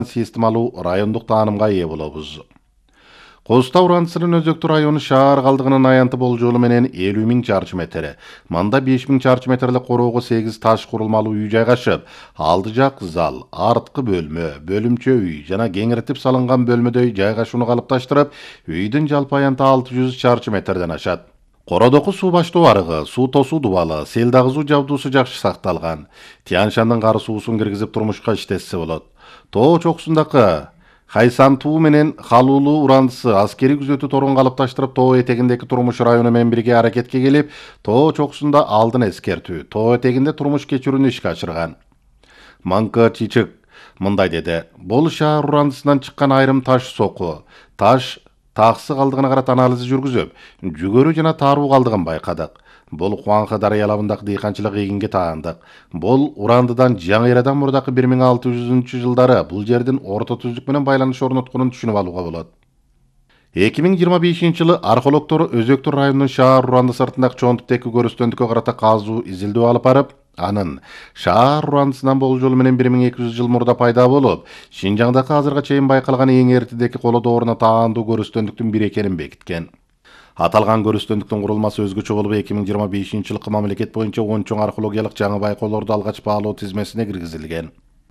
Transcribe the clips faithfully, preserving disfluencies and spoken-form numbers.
системалуу райондук таанымга ээ болобуз. Коз Тау урандысынын өзөктүү району шаар калдыгынын аянты болжолу менен элүү миң чарчы метр. Мында беш миң чарчы метрлик короого сегиз таш курулмалуу үй жайгашып, алды жак зал, арткы бөлмө, бөлүмчө үй жана кеңиртип салынган бөлмөдөй жайгашууну калыпташтырып, үйдүн жалпы аянты алты жүз чарчы метрден ашат. Кородоку суу баштоо арыгы, суу тосуу дубалы, сел дагызуу жабдуусу жакшы сакталган. Тянь-Шандын кары суусун киргизип турмушка иштетсе болот. Тоо чокусундагы Хайсан туу менен Халуулуу урандысы аскери күзөтүү торун калыпташтырып, тоо этегиндеги турмуш району менен бирге аракетке келип, тоо чокусунда алдын эскертүү, тоо этегинде турмуш кечирүүнү ишке ашырган. Манкы Чичик мындай деди: "Бул шаар урандысынан чыккан айрым таш соку, таш таксы калдыгына карата анализ жүргүзүп, жүгөрү жана тааруу калдыгын байкадык. Бул Куаңкы дарыя алабындагы дыйканчылык эгинге таандык. Бул Урандыдан Жаңы Эрадан мурдакы бир миң алты жүзүнчү жылдары бул жердин орто түздүк менен байланыш орнотконун түшүнүп алууга болот." эки миң жыйырма бешинчи жылы археологдор Өзөктү районунун шаар уранды сыртындагы чоңдуктеги көрүстөндүккө карата казуу изилдөө алып барып, анын шаар урандысынан болжолу менен бир миң эки жүз жыл мурда пайда болуп, Шинжаңдагы азырга чейин байкалган эң эртедеги коло дооруна таандуу көрүстөндүктүн бири экенин бекиткен. Аталган көрүстөндүктүн курулмасы өзгөчө болуп, эки миң жыйырма бешинчи жылкы мамлекет боюнча он чоң археологиялык жаңы байкоолорду алгач баалоо тизмесине киргизилген.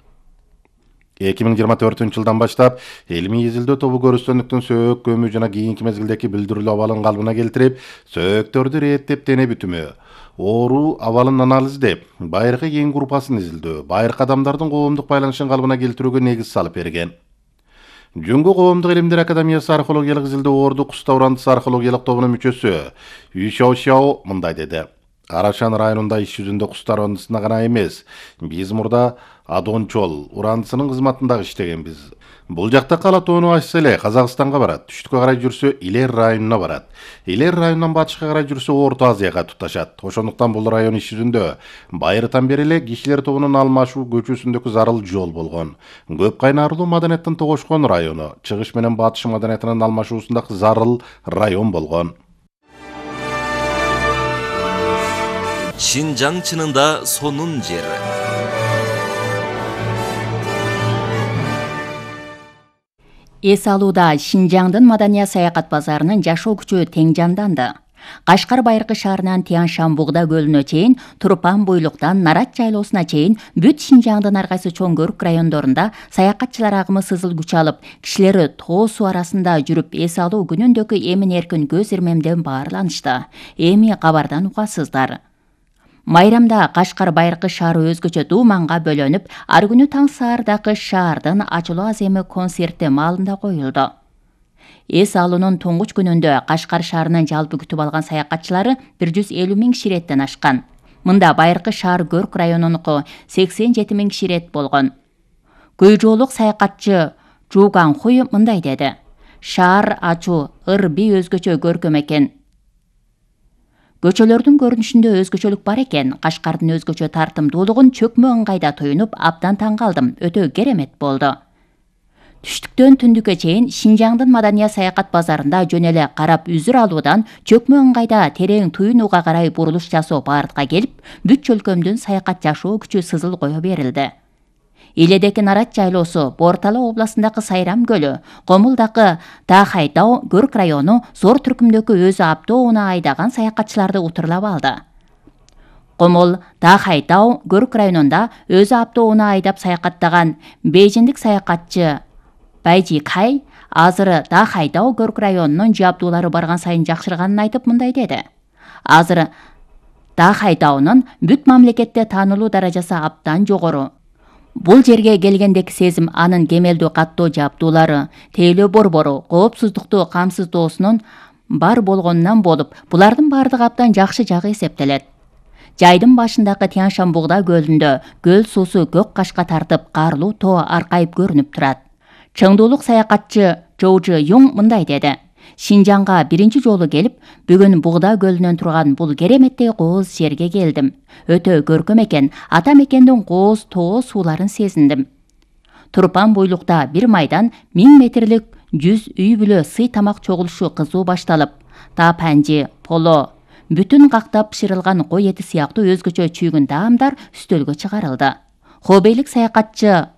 эки миң жыйырма төртүнчү жылдан баштап илимий изилдөө тобу көрүстөндүктүн сөөк көмү жана кийинки мезгилдеги билдирүүлүү абалын калыбына келтирип, сөөктөрдү реттеп дене бүтүмү, оору абалын анализдеп, байыркы эң группасын изилдөө, байыркы адамдардын коомдук байланышын калыбына келтирүүгө негиз салып берген. Жүнгө коомдук илимдер академиясы археологиялык изилдөө орду Коз Тау урандысы археологиялык тобунун мүчөсү Үй Шаошао мындай деди: "Арашан районунда иш жүзүндө Коз Тау урандысына гана эмес, биз мурда Адончол урандысынын кызматында иштегенбиз. Бул жакта кала тоону ачса эле Казакстанга барат, түштүккө карай жүрсө Илер районуна барат. Илер районунан батышка карай жүрсө Орто Азияга туташат. Ошондуктан бул район иш жүзүндө байыртан бери эле кишилер тобунун алмашуу көчөсүндөгү зарыл жол болгон. Көп кайнарлуу маданияттын тогошкон району, чыгыш менен батыш маданиятынын алмашуусундагы зарыл район болгон." Шинжаң чынында сонун жер. Эс алууда Шинжаңдын Маданыя саякат базарынын жашоо күчү тең жанданды. Кашкар байыркы шаарынан Тянь-Шань Бугда көлүнө чейин, Турпан буйлуктан Нарат жайлоосуна чейин бүт Шинжаңдын ар кайсы чоң көрк райондорунда саякатчылар агымы сызыл күч алып, кишилери тоо суу арасында жүрүп эс алуу күнүндөгү эмин-эркин көз ирмемден баарланышты. Эми кабардан угасыздар. Майрамда Кашкар байыркы шаары өзгөчө дууманга бөлөнүп, ар күнү таң саардагы шаардын ачылуу аземи концерти маалында коюлду. Эс алуунун туңгуч күнүндө Кашкар шаарынын жалпы күтүп алган саякатчылары бир жүз элүү миң киширеттен ашкан. Мында байыркы шаар көрк районунуку сексен жети миң киширет болгон. Көйжоолук саякатчы Жуган Хуй мындай деди: "Шаар ачуу, ыр-би өзгөчө көркөм экен. Көчөлөрдүн көрүнүшүндө өзгөчөлүк бар экен. Кашкардын өзгөчө тартымдуулугун чөкмө ыңгайда туюнуп, абдан таң калдым. Өтө керемет болду." Түштүктөн түндүккө чейин Шинжаңдын Маданыя саякат базарында жөн эле карап үзүр алуудан чөкмө ыңгайда терең туюнууга карай бурулуш жасоо баардыкка келип, бүт чөлкөмдүн саякат жашоо күчү сызыл кое берилди. Иледеки Нарат жайлоосу, Бортала областындагы Сайрам көлү, Комулдагы Дахай-Дау көрк району зор түркүмдөгү өзү аптоуна айдаган саякатчыларды утурлап алды. Комул Дахай-Дау көрк районунда өзү аптоуна айдап саякаттаган бейжиндик саякатчы Байжи Кай азыр Дахай-Дау көрк районунун жабдуулары барган сайын жакшырганын айтып мындай деди: "Азыр Дахай-Даунун бүт мамлекетте таанылуу даражасы абдан жогору. Бул жерге келгендеки сезим анын кемелдүү каттоо жабдуулары, тейлөө борбору, коопсуздукту камсыздоосунун бар болгонунан болуп, булардын бардыгы абдан жакшы жагы эсептелет. Жайдын башындагы Тянь-Шань Бугда көлүндө көл суусу көк кашка тартып, карлуу тоо аркайып көрүнүп турат." Чыңдуулук саякатчы Жоужу Юң мындай деди: "Шинжаңга биринчи жолу келип, бүгүн Бугда көлүнөн турган бул кереметтей кооз жерге келдим. Өтө көркөм экен, ата мекендин кооз тоо сууларын сезиндим. Турпан буйлукта бир майдан миң метрлик жүз үй бүлө сый тамак чогулушу кызуу башталып, Тапанжи, поло, бүтүн кактап пышырылган кой эти сыяктуу өзгөчө чүйгүн таамдар үстөлгө чыгарылды. Хобейлик саякатчы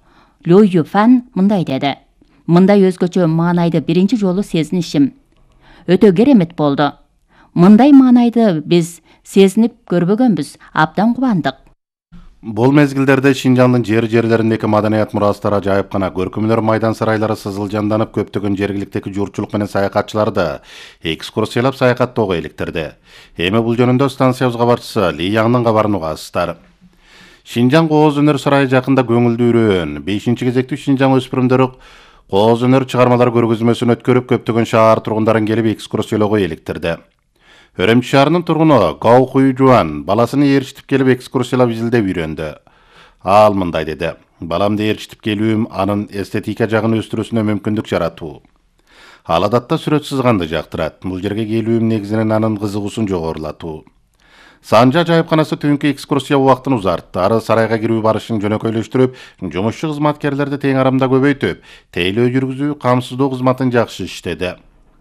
Лю Юфан мындай деди. Мындай өзгөчө маанайды биринчи жолу сезинишим өтө керемет болду. Мындай маанайды биз сезинип көрбөгөнбүз. Абдан кубандык. Бул мезгилдерде Шинжаңдын жер-жерлериндеки маданият мурастары жайыпкана, көркөмдөр майдан сарайлары сызылжанданып, көптөгөн жергиликтеги журтчулук менен саякатчыларды экскурсиялап саякаттоого иликтирди. Эми бул жөнүндө станциябыз кабарчысы Ли Яңдын кабарын угасыздар. Шинжаң Кооз өнөр сарайы жакында көңүлдүү үрөөн бешинчи кезектүү Шинжаң өспүрүмдөрү Кооз өнөр чыгармалар көргөзмөсүн өткөрүп, көптөгөн шаар тургундарын келип экскурсиялоого иликтирди. Өрөмчү шаарынын тургуну Гау Хуйжуан баласын ээрчитип келип экскурсиялап изилдеп үйрөндү. Ал мындай деди. Баламды ээрчитип келүүм анын эстетика жагын өстүрүүсүнө мүмкүндүк жаратуу. Ал адатта сүрөт сызганды жактырат. Бул жерге келүүм негизинен анын кызыгуусун жогорулатуу. Санжа жайыпканасы түнкү экскурсия убактын узартты. Ары сарайга кирүү барышын жөнөкөйлөштүрүп, жумушчу кызматкерлерди тең арамда көбөйтүп, тейлөө жүргүзүү, камсыздоо кызматын жакшы иштеди.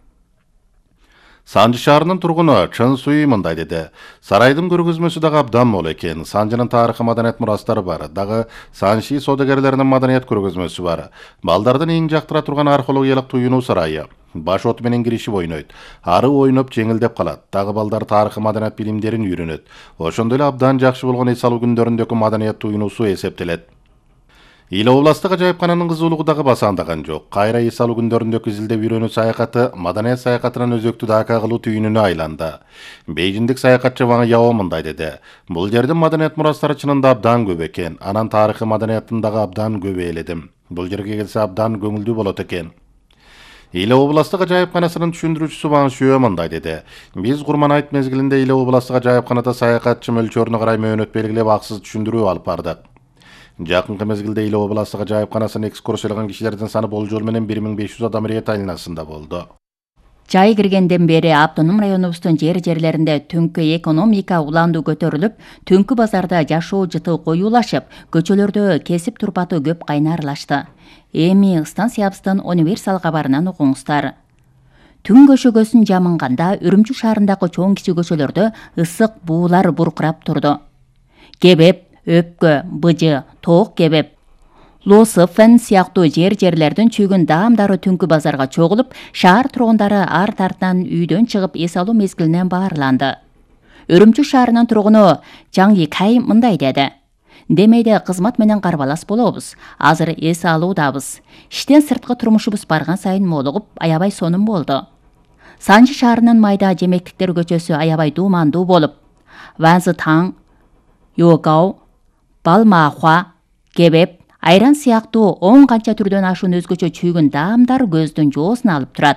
Санжы шаарынын тургуну Чын Суй мындай деди. Сарайдын көргөзмөсү дагы абдан мол экен. Санжынын тарыхы маданият мурастары бар. Дагы Санши содагерлеринин маданият көргөзмөсү бар. Балдардын эң жактыра турган археологиялык туюнуу сарайы. Баш от менен киришип ойнойт. Ары ойноп жеңилдеп калат. Дагы балдар тарыхы маданият билимдерин үйрөнөт. Ошондой эле абдан жакшы болгон эс алуу күндөрүндөгү маданият туюнуусу эсептелет. Ил областык жайыпкананын кызуулугу дагы басаандаган жок. Кайра эс алуу күндөрүндөгү изилдеп үйрөнүү саякаты маданият саякатынын өзөктүү дака кылуу түйүнүнө айланды. Бейжиңдик саякатчы Ваң Яо мындай деди. Бул жердин маданият мурастары чынында абдан көп экен. Анан тарыхы маданиятын дагы абдан көп ээледим. Бул жерге келсе абдан көңүлдүү болот экен. Иле областык жайыпканасынын түшүндүрүүчүсү Ваң Шуэ мындай деди. Биз Курман айт мезгилинде Иле областык жайыпканада саякатчы мөлчөрүнө карай мөөнөт белгилеп акысыз түшүндүрүү алып бардык. Жакынкы мезгилде Иле областык жайыпканасын экскурсиялаган кишилердин саны болжол менен бир миң беш жүз адам рет айланасында болду. Жай киргенден бери автоном районубуздун жер-жерлеринде түнкү экономика уландуу көтөрүлүп, түнкү базарда жашоо жыты коюулашып, көчөлөрдө кесип турпаты көп кайнарлашты. Эми станциябыздын универсал кабарынан угуңуздар. Түн көшөгөсүн жамынганда Үрүмчү шаарындагы чоң кичи көчөлөрдө ысык буулар буркурап турду. Кебеп, өпкө, быжы, тоок кебеп, Лосыфен сыяктуу жер-жерлердин чүйгүн даамдары түнкү базарга чогулуп, шаар тургундары ар тартынан үйдөн чыгып эс алуу мезгилинен баарланды. Үрүмчү шаарынын тургуну Жаң Йикай мындай деди. Демейде кызмат менен карбалас болобуз. Азыр эс алуудабыз. Иштен сырткы турмушубуз барган сайын молугуп, аябай сонун болду. Санжы шаарынын майда жемектиктер көчөсү аябай дуумандуу болуп, Ванзы Таң, Йогау, Балмахуа, Кебеп, айран сыяктуу он канча түрдөн ашуун өзгөчө чүйгүн даамдар көздүн жоосун алып турат.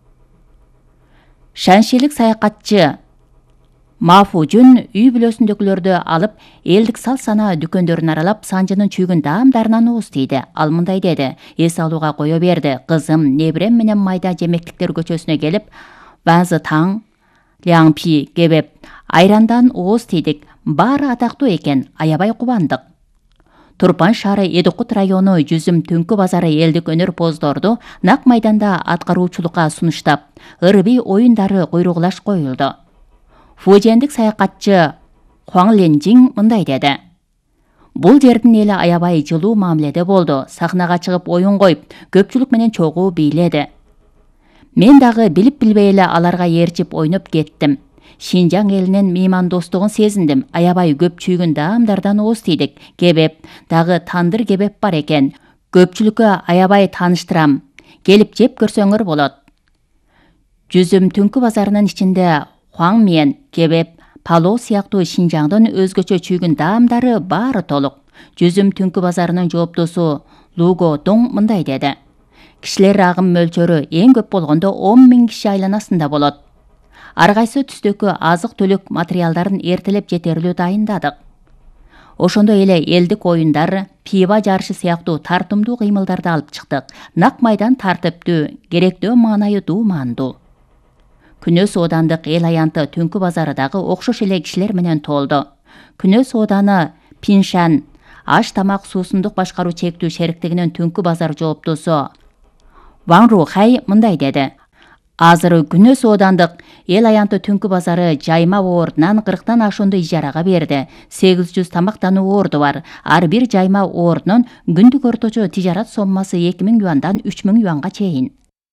Шаншилик саякатчы Мафужун үй бүлөсүндөгүлөрдү алып, элдик сал сана дүкөндөрүн аралап, Санжынын чүйгүн даамдарынан ууз тийди. Ал мындай деди. Эс алууга кое берди. Кызым, небирем менен майда жемектиктер көчөсүнө келип, Ванзы Таң, Ляңпи, Кебеп, айрандан ууз тийдик. Баары атактуу экен, аябай кубандык. Турпан шаары Эдикут району жүзүм түнкү базары элдик өнөр поздорду нак майданда аткаруучулукка сунуштап, ырби оюндары куйругулаш коюлду. Фужендик саякатчы Хуаң Ленжиң мындай деди. Бул жердин эли аябай жылуу мамиледе болду. Сахнага чыгып оюн коюп, көпчүлүк менен чогуу бийледи. Мен дагы билип билбей эле аларга ээрчип ойноп кеттим. Шинжаң элинин меймандостугун сезиндим. Аябай көп чүйгүн даамдардан ууз тийдик. Кебеп, дагы тандыр кебеп бар экен. Көпчүлүккө аябай тааныштырам. Келип жеп көрсөңөр болот. Жүзүм түнкү базарынын ичинде Хуаң мен, Кебеп, Пало сыяктуу Шинжаңдын өзгөчө чүйгүн даамдары баары толук. Жүзүм түнкү базарынын жооптосу Луго Доң мындай деди. Кишилер агым мөлчөрү эң көп болгондо он миң киши айланасында болот. Ар кайсы түстөгү азык-түлүк материалдарын эртелеп жетерлүү дайындадык. Ошондой эле элдик оюндар, пиво жарышы сыяктуу тартымдуу кыймылдарды алып чыктык. Нак майдан тартиптүү, керектөө маанайы дуумандуу. Күнөс оодандык эл аянты түнкү базары дагы окшош эле кишилер менен толду. Күнөс ооданы Пиншан аш тамак суусундук башкаруу чектүү шериктигинин түнкү базар жооптосу Ваң Рухай мындай деди. Азыр Күнөс оодандык эл аянты түнкү базары жайма ордунан кырктан ашуунду ижарага берди. сегиз жүз тамактануу орду бар. Ар бир жайма ордунун күндүк орточо тижарат соммасы эки миң юандан үч миң юанга чейин.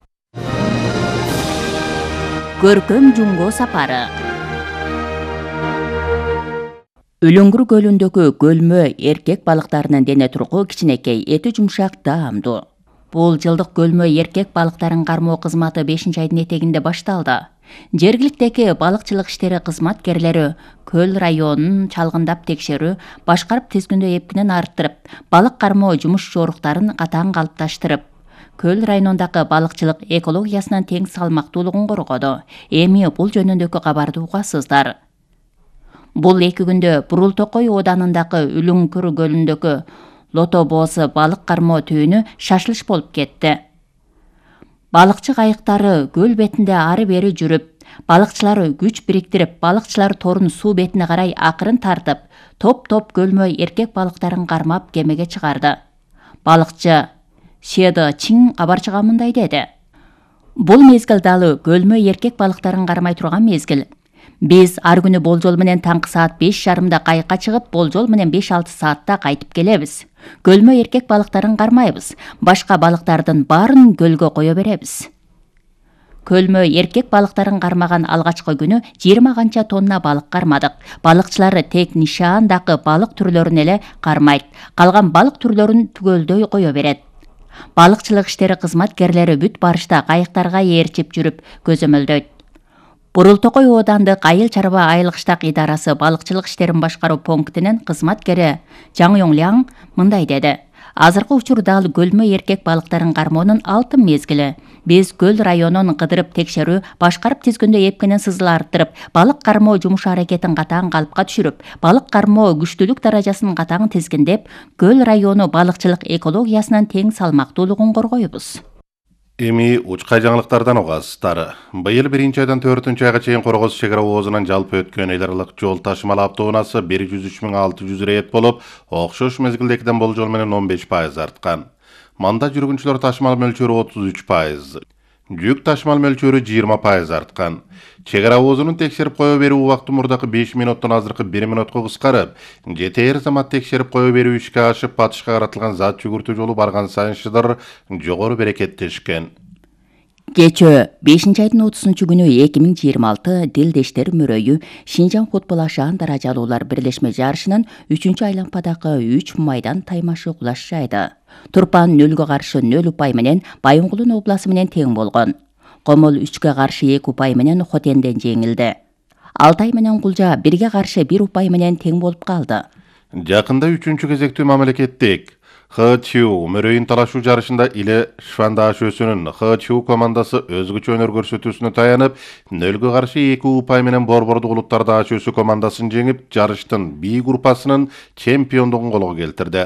Көркөм жунго сапары. Үлүңгүр көлүндөгү көлмө эркек балыктарынын дене тургу кичинекей, эти жумшак, даамдуу. Бул жылдык көлмө эркек балыктарын кармоо кызматы бешинчи айдын этегинде башталды. Жергиликтеги балыкчылык иштери кызматкерлери көл районун чалгындап текшерүү, башкарып тизгүндө эпкинин арттырып, балык кармоо жумуш жоруктарын катаң калыпташтырып, көл районундагы балыкчылык экологиясынын тең салмактуулугун коргоду. Эми бул жөнүндөгү кабарды угасыздар. Бул эки күндө Бурул Токой ооданындагы Үлүңкүр көлүндөгү Лото боосу балык кармоо түбүнү шашылыш болуп кетти. Балыкчы кайыктары көл бетинде ары бери жүрүп, балыкчылар күч бириктирип, балыкчылар торун суу бетине карай акырын тартып, топ-топ көлмө эркек балыктарын кармап кемеге чыгарды. Балыкчы Седо Чиң кабарчыга мындай деди: Бул мезгил далы көлмө эркек балыктарын кармай турган мезгил. Биз ар күнү болжол менен таңкы саат беш жарымда кайыкка чыгып, болжол менен беш алты саатта кайтып келебиз. Көлмө эркек балыктарын кармайбыз. Башка балыктардын баарын көлгө кое беребиз. Көлмө эркек балыктарын кармаган алгачкы күнү жыйырма канча тонна балык кармадык. Балыкчылар тек нишаандагы балык түрлөрүн эле кармайт. Калган балык түрлөрүн түгөлдөй кое берет. Балыкчылык иштери кызматкерлери бүт барышта кайыктарга ээрчип жүрүп көзөмөлдөйт. Бурул Токой оодандык айыл чарба айылгыштак идарасы балыкчылык иштерин башкаруу пунктинин кызматкери Жаң Юңляң мындай деди: Азыркы учурда ал көлмө эркек балыктарын кармоонун алтын мезгили. Биз көл районун кыдырып текшерүү, башкарып тизгүндө эпкинин сызыл арттырып, балык кармоо жумуш аракетин катаң калыпка түшүрүп, балык кармоо күчтүүлүк даражасын катаң тизгиндеп, көл району балыкчылык экологиясынын тең салмактуулугун коргойбуз. Эми учкай жаңылыктардан угасыздар. Быйыл биринчи айдан төртүнчү айга чейин Коргоз чек ара оозунан жалпы өткөн эл аралык жол ташымал автоунаасы бир жүз үч миң алты жүз рейд болуп, окшош мезгилдегиден болжол менен он беш пайыз арткан. Манда жүргүнчүлөр ташымал мөлчөрү отуз үч пайыз, жүк ташымал мөлчөрү жыйырма пайыз арткан. Чек ара оозунун текшерип кое берүү убакыты мурдакы беш мүнөттөн азыркы бир мүнөткө кыскарып, жетээр замат текшерип кое берүү ишке ашып, батышка каратылган зат жүгүртүү жолу барган сайын шыдыр жогору берекеттешкен. Кечөө бешинчи айдын отузунчу күнү эки миң жыйырма алты Дилдештер мөрөйү Шинжаң футбол ашаан даражалуулар бирлешме жарышынын үчүнчү айлампадагы үч майдан таймашы кулаш жайды. Турпан нөлгө каршы нөл упай менен Байынгулун обласы менен тең болгон. Комол үчкө каршы эки упай менен Хотенден жеңилди. Алтай менен Кулжа бирге каршы бир упай менен тең болуп калды. Жакында үчүнчү кезектүү мамлекеттик ХЧУ мөрөйүн талашуу жарышында Иле Швандашөсүнүн ХЧУ командасы өзгөчө өнөр көрсөтүүсүнө таянып, нөлгө каршы эки упай менен Борбордук улуттар даашөсү командасын жеңип, жарыштын Би группасынын чемпиондугун колго келтирди.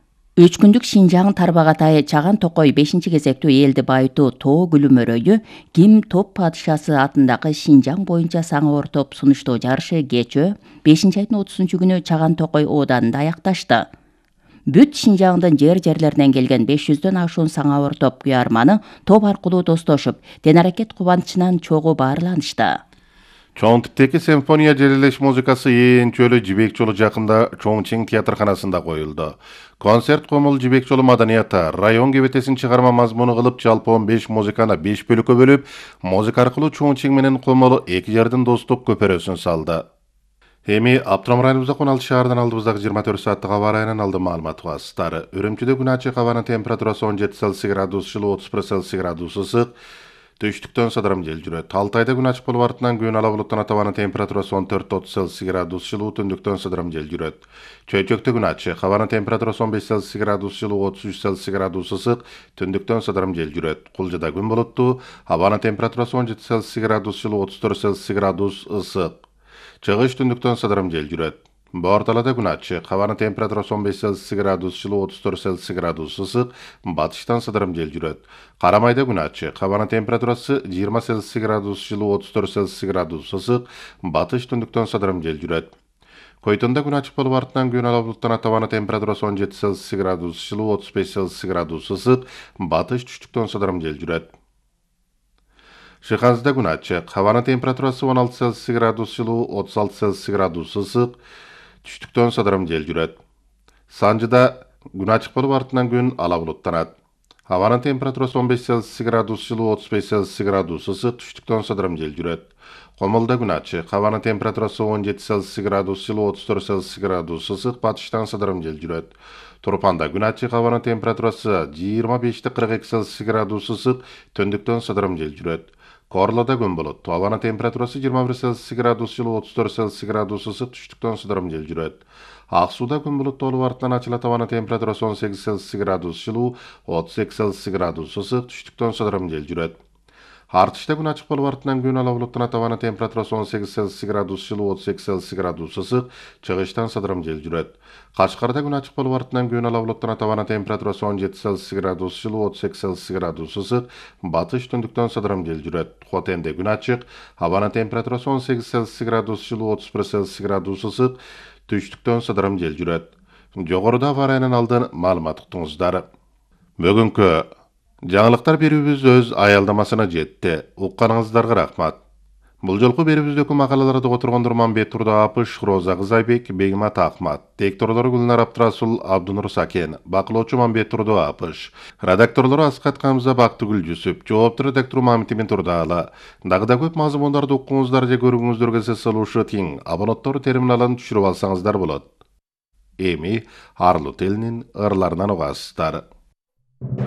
Үч күндүк Шинжаң Тарбагатай Чаган Токой бешинчи кезектүү элди байытуу Тоо Гүлү мөрөйү Ким топ падышасы атындагы Шинжаң боюнча саңа оор топ сунуштоо жарышы кечөө бешинчи айдын отузунчу күнү Чаган Токой ооданында аякташты. Бүт Шинжаңдын жер-жерлеринен келген беш жүздөн ашуун саңа оор топ куярманы топ аркылуу достошуп, тен аракет кубанычынан чогуу баарланышты. Чоң типтеги симфония желелеш музыкасы ээн чөлү Жибек жолу жакында Чоңчиң театрканасында коюлду. Концерт Комул Жибек жолу маданияты район кебетесин чыгарма мазмуну кылып, жалпы он беш музыканы беш бөлүккө бөлүп, музыка аркылуу Чоңчиң менен Комул эки жердин достук көпөрөсүн салды. Эми Аптырам районубузда он алты шаардан алдыбыздагы жыйырма төрт сааттык аба ырайынан алды маалымат угасыздар. Үрүмчүдө күн ачык, абанын температурасы он жети Цельсий градус жылуу, отуз бир Цельсий градус ысык. Түштүктөн садырым жел жүрөт. Алтайда күн ачык болуп артынан күн ала булуттан атабанын температурасы он төрт отуз Цельсий градус жылуу, түндүктөн садырым жел жүрөт. Чөйчөктө күн ачык, абанын температурасы он беш Цельсий градус жылуу, отуз үч Цельсий градус ысык, түндүктөн садырым жел жүрөт. Кулжада күн булуттуу, абанын температурасы он жети Цельсий градус жылуу, отуз төрт Цельсий градус ысык. Чыгыш түндүктөн садырым жел жүрөт. Борталада күн ачык, абанын температурасы он беш Цельсий градус жылуу, отуз төрт Цельсий градус ысык, батыштан садырым жел жүрөт. Карамайда күн ачык, абанын температурасы жыйырма Цельсий градус жылуу, отуз төрт Цельсий градус ысык, батыш түндүктөн садырым жел жүрөт. Койтонда күн ачык болуп артынан күн ала булуттан атабанын температурасы он жети Цельсий градус жылуу, отуз беш Цельсий градус ысык, батыш түштүктөн садырым жел жүрөт. Şıkazda gün açık. Havanın temperaturası on alты Celsius gradus жылуу, отуз алты Celsius gradus ысык. Түштүктөн сыдырым жел жүрөт. Санжыda gün açık bolup artынан gün ala bulutlanat. Havanın temperaturası on beş Celsius gradus жылуу, отуз беш Celsius gradus ысык. Түштүктөн сыдырым жел жүрөt. Komulda gün açık. Havanın temperaturası on жети Celsius gradus жылуу, отуз төрт Celsius gradus ысык. Batıştan сыдырым жел жүрөt. Turpanda gün açık. Havanın temperaturası жыйырма беш кырк эки Celsius gradus ысык. Töndüktön сыдырым жел жүрөt. Korlada gün bulut. Havanın temperaturası yirmi bir Celsius gradus жылуу, отуз төрт Celsius gradus ысык. Түштүктөн сыдырым жел жүрөt. Аксууда күн булут толуп артынан ачылат. Havanın temperaturası on сегиз Celsius gradus жылуу, отуз эки Celsius gradus ысык. Түштүктөн сыдырым жел жүрөт. Артышта күн ачык болуп артынан күн ала булуттанат. Havanın temperaturası on сегиз Celsius gradus жылуу, отуз эки Celsius gradus ысык. Чыгыштан сыдырым жел жүрөт. Кашкарда күн ачык болуп артынан күн ала булуттанат. Havanın temperaturası on жети Celsius gradus жылуу, отуз эки Celsius gradus ысык. Батыш түндүктөн сыдырым жел жүрөт. Хотенде күн ачык. Havanın temperaturası on сегиз Celsius gradus жылуу, отуз бир Celsius gradus ысык. Түштүктөн сыдырым жел жүрөт. Жогоруда авариянын алдын маалымат уктуңуздар. Бүгүнкү жаңылыктар берүүбүз өз аялдамасына жетти. Укканыңыздарга рахмат. Бул жолку берүүбүздөгү макалаларды отургон Нурманбет Турда Апыш, Роза Кызайбек, Бегимат Ахмат, текторлору Гүлнар Абдрасул, Абдунур Сакен, бакылоочу Мамбет Турда Апыш, редакторлору Аскат Камза, Бактыгүл Жүсүп, жооптуу редактору Мамитимин Турдаала. Дагы да көп мазмундарды уккуңуздар же көрүүңүздөргө эсе салуушу тиң абоненттор терминалын түшүрүп алсаңыздар болот. Эми Арлы телинин ырларынан угасыздар.